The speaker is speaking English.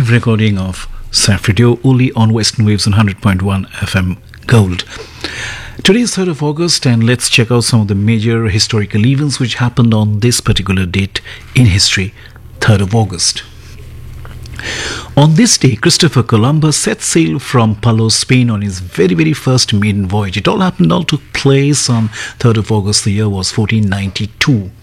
live recording of Saf Radio only on Western Waves on 100.1 FM Gold. Today is 3rd of August and let's check out some of the major historical events which happened on this particular date in history, 3rd of August. On this day, Christopher Columbus set sail from Palos, Spain on his very first maiden voyage. It all took place on 3rd of August. The year was 1492.